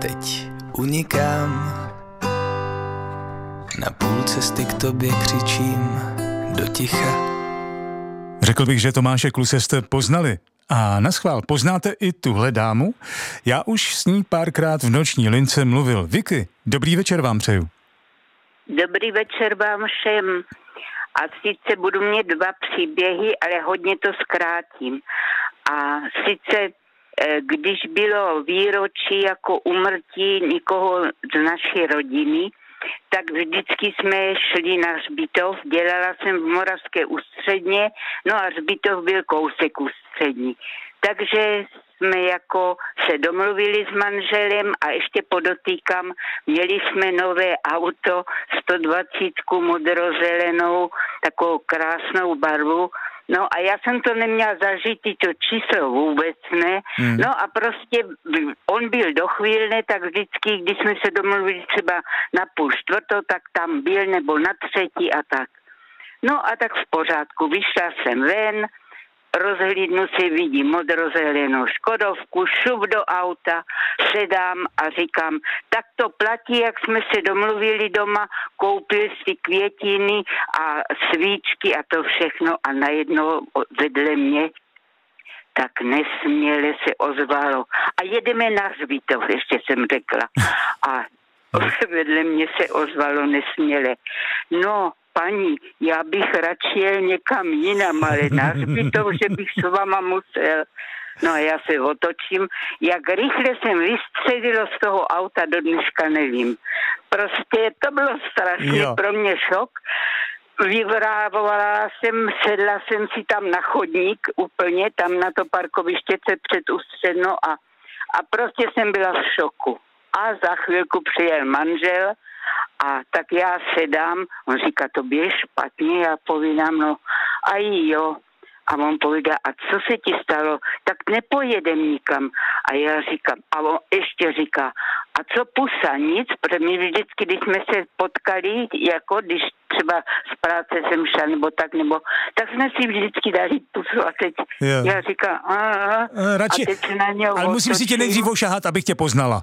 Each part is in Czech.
teď unikám, na půl cesty k tobě křičím do ticha. Řekl bych, že Tomáše Kluse jste poznali. A naschvál, poznáte i tuhle dámu? Já už s ní párkrát v noční lince mluvil. Vicky, dobrý večer vám přeju. Dobrý večer vám všem. A sice budu mít 2 příběhy, ale hodně to zkrátím. A sice, když bylo výročí jako úmrtí někoho z naší rodiny, tak vždycky jsme šli na hřbitov, dělala jsem v Moravské Ústředně, no a hřbitov byl kousek Ústřední. Takže jsme jako se domluvili s manželem a ještě podotýkám, měli jsme nové auto 120 modrozelenou, takovou krásnou barvu. No a já jsem to neměla zažít, to číslo vůbec ne. No a prostě on byl dochvílný, tak vždycky, když jsme se domluvili třeba na 3:30, tak tam byl, nebo na 3 a tak. No a tak v pořádku, vyšla jsem ven, rozhlídnu si, vidím modrozelenou Škodovku, šup do auta, sedám a říkám, tak to platí, jak jsme se domluvili doma, koupil si květiny a svíčky a to všechno a najednou vedle mě tak nesměle se ozvalo. A jedeme na hřbitov, ještě jsem řekla. A vedle mě se ozvalo nesměle. No, paní, já bych radši jel někam jinam, ale na hřbitov, že bych s váma musel. No a já se otočím. Jak rychle jsem vystřelilo z toho auta, do dneška nevím. Prostě to bylo strašně pro mě šok. Vyvrávovala jsem, sedla jsem si tam na chodník úplně, tam na to parkoviště před Ústřednou a prostě jsem byla v šoku. A za chvilku přijel manžel a tak já sedám, on říká, to je špatně, já povídám, no a jo. A on povídá, a co se ti stalo? Tak nepojedem nikam. A já říkám, a on ještě říká, a co pusa? Nic, protože my vždycky, když jsme se potkali, jako když třeba z práce jsem šla, nebo tak jsme si vždycky dali pusu a teď já říkám, radši, a teď se na něho ale musím si tě nejdřív ošahat, abych tě poznala.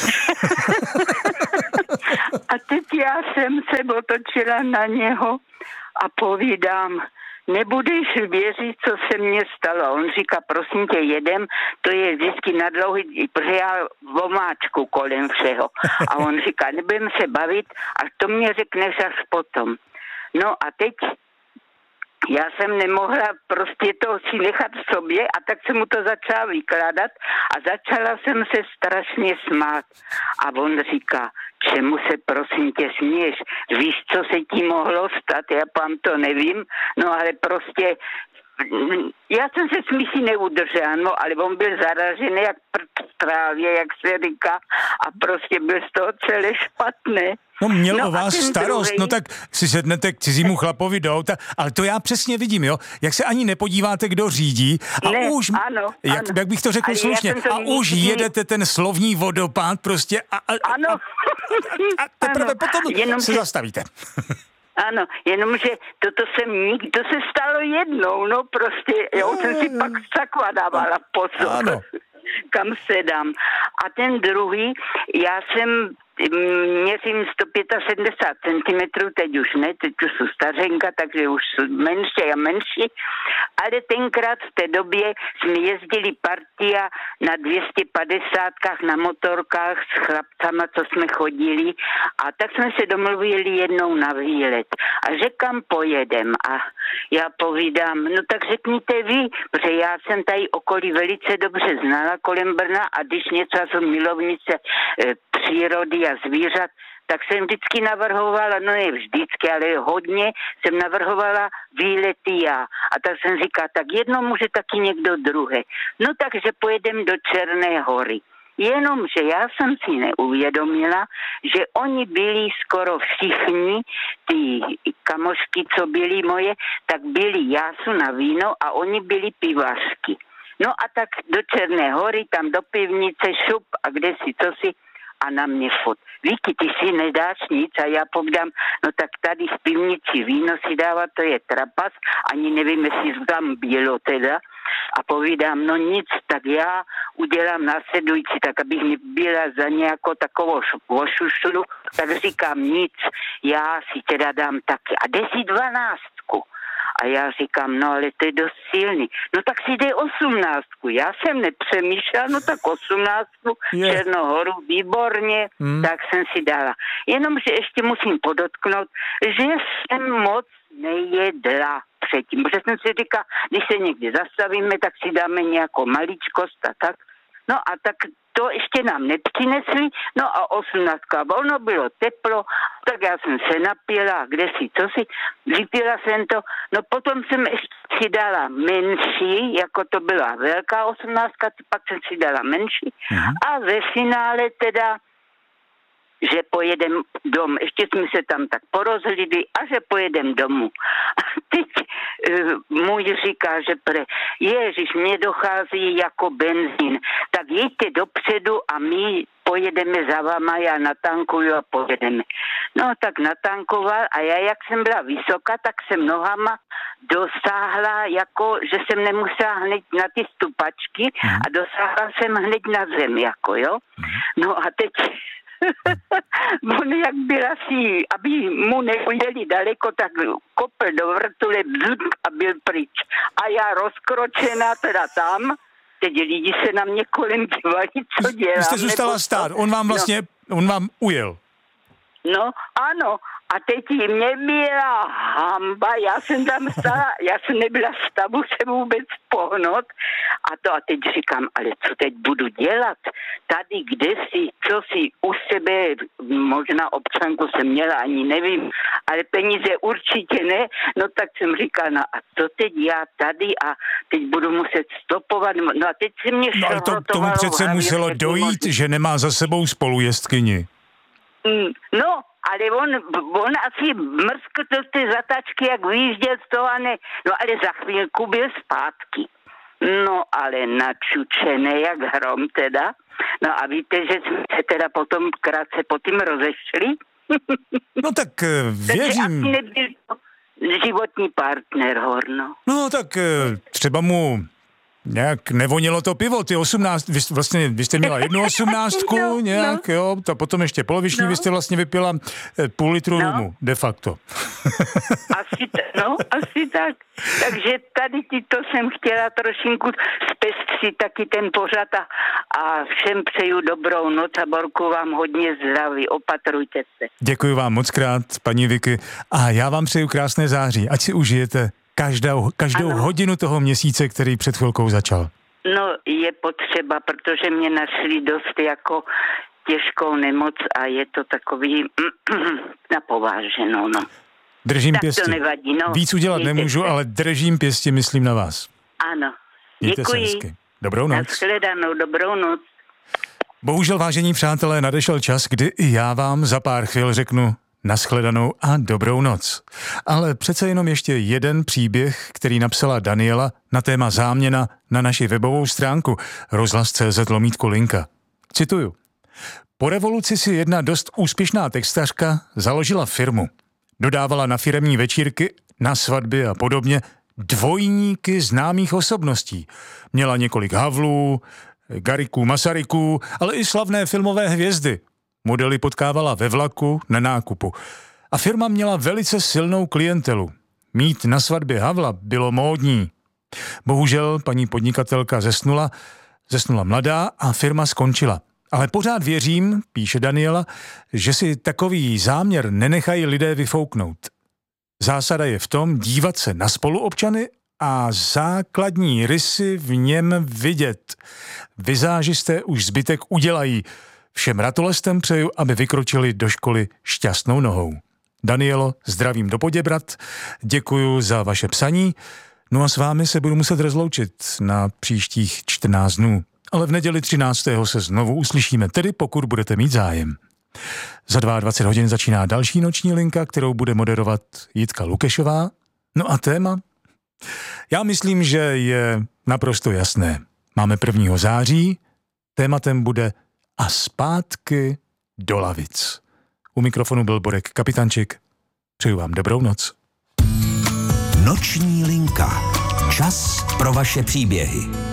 A teď já jsem se otočila na něho a povídám, nebudeš věřit, co se mně stalo. On říká, prosím tě, jedem, to je vždycky na dlouhý, protože já vomáčku kolem všeho. A on říká, nebudeme se bavit, a to mě řekneš až potom. No a teď já jsem nemohla prostě to si nechat v sobě a tak jsem mu to začala vykládat a začala jsem se strašně smát. A on říká, čemu se prosím tě směješ? Víš, co se ti mohlo stát? Já vám to nevím, no ale prostě já jsem se smíchy neudržela, no ale on byl zaražený jak v trávě, jak se říká, a prostě byl z toho celé špatné. No měl o vás starost, no tak si sednete k cizímu chlapovi do auta, ale to já přesně vidím, jo, jak se ani nepodíváte, kdo řídí a už, jak bych to řekl slušně, a už jedete ten slovní vodopád prostě a teprve potom se zastavíte. Ano, jenomže to se stalo jednou, no prostě, já jsem si pak zakvadávala pozor, ano. Kam sedám. A ten druhý, já jsem měřím 175 cm, teď už ne, teď už jsou stařenka, takže už jsou menší a menší, ale tenkrát v té době jsme jezdili partia na 250kách na motorkách s chlapcama, co jsme chodili, a tak jsme se domluvili jednou na výlet a že kam pojedem a já povídám, no tak řekněte vy, protože já jsem tady okolí velice dobře znala kolem Brna a když něco jsou milovnice přírody a zvířat, tak jsem vždycky navrhovala, no ne vždycky, ale hodně jsem navrhovala výlety já. A tak jsem říkala, tak jedno může taky někdo druhé. No takže pojedem do Černé Hory. Jenomže já jsem si neuvědomila, že oni byli skoro všichni, ty kamošky, co byly moje, tak byli jásu na víno a oni byli pivařky. No a tak do Černé Hory, tam do pivnice, šup a kde si, co si, a na mě fot. Víky, ty si nedáš nic a já povídám, no tak tady v pivnici víno si dává, to je trapas, ani nevím, jestli tam bylo teda. A povídám, no nic, tak já udělám následující, tak abych byla za nějakou takovou ošušlu, tak říkám nic, já si teda dám taky. A jde si 12. A já říkám, no ale to je dost silný. No tak si dej 18. Já jsem nepřemýšlela, no tak 18. Černohoru, výborně, tak jsem si dala. Jenomže ještě musím podotknout, že jsem moc nejedla předtím. Protože jsem si říkala, když se někdy zastavíme, tak si dáme nějakou maličkost a tak. No a tak to ještě nám nepřinesli, no a 18. Ono bylo teplo, tak já jsem se napila, vypila jsem to, no potom jsem ještě si dala menší, jako to byla velká 18, pak jsem si dala menší a ve finále teda, že pojedem dom, ještě jsme se tam tak porozhlídli a že pojedem domů. A teď můj říká, že Ježiš, mě dochází jako benzín, tak jeďte dopředu a my pojedeme za váma, já natankuju a pojedeme. No tak natankoval a já, jak jsem byla vysoká, tak jsem nohama dosáhla, jako, že jsem nemusela hned na ty stupačky a dosáhla jsem hned na zem, jako jo. No a teď on jak byl asi, aby mu neujeli daleko, tak kopl do vrtule a byl pryč. A já rozkročená teda tam, teď lidi se na mě kolem dívali, co dělám. Vy jste zůstala stát, on vám ujel. No, ano. A teď mě byla hamba, já jsem tam stala, já jsem nebyla v stavu se vůbec pohnout. A teď říkám, ale co teď budu dělat? Tady, co si u sebe, možná občanku jsem měla, ani nevím, ale peníze určitě ne. No tak jsem říkala, no a co teď já tady a teď budu muset stopovat. No a teď se mě šrotovalo. No ale tomu přece muselo dojít, že nemá za sebou spolujezdkyni. No, ale on asi mrskl ty zatačky, jak vyjížděl z toho, no ale za chvílku byl zpátky. No ale načučené jak hrom teda. No a víte, že jsme se teda potom krátce potom rozešli. No tak věřím. Takže asi nebyl životní partner, Horno. No tak třeba mu nějak nevonilo to pivo, ty 18, vy jste měla jednu 18 nějak, jo, a potom ještě poloviční, vy jste vlastně vypila půl litru rumu, de facto. Asi tak. Takže tady to jsem chtěla trošinku zpestřit taky ten pořad a všem přeju dobrou noc a Borku vám hodně zdraví, opatrujte se. Děkuji vám moc krát, paní Vicky, a já vám přeju krásné září, ať si užijete každou hodinu toho měsíce, který před chvilkou začal. No, je potřeba, protože mě našli dost jako těžkou nemoc a je to takový napováženou, no. Držím tak pěstí. To nevadí, no. Víc udělat nemůžu, ale držím pěstí, myslím na vás. Ano. Děkuji. Dobrou noc. Nashledanou, dobrou noc. Bohužel, vážení přátelé, nadešel čas, kdy i já vám za pár chvil řeknu nashledanou a dobrou noc. Ale přece jenom ještě jeden příběh, který napsala Daniela na téma záměna na naši webovou stránku rozhlas.cz/linka. Cituju. Po revoluci si jedna dost úspěšná textařka založila firmu. Dodávala na firemní večírky, na svatby a podobně dvojníky známých osobností. Měla několik Havlů, Gariků, Masaryků, ale i slavné filmové hvězdy. Modely potkávala ve vlaku, na nákupu. A firma měla velice silnou klientelu. Mít na svatbě Havla bylo módní. Bohužel paní podnikatelka zesnula mladá a firma skončila. Ale pořád věřím, píše Daniela, že si takový záměr nenechají lidé vyfouknout. Zásada je v tom dívat se na spoluobčany a základní rysy v něm vidět. Vizážisté už zbytek udělají. Všem ratolestem přeju, aby vykročili do školy šťastnou nohou. Danielo, zdravím do Poděbrad, děkuju za vaše psaní, no a s vámi se budu muset rozloučit na příštích 14 dnů. Ale v neděli 13. se znovu uslyšíme, tedy pokud budete mít zájem. Za 22 hodin začíná další noční linka, kterou bude moderovat Jitka Lukešová. No a téma? Já myslím, že je naprosto jasné. Máme 1. září, tématem bude a zpátky do lavic. U mikrofonu byl Borek Kapitančik. Přeju vám dobrou noc. Noční linka. Čas pro vaše příběhy.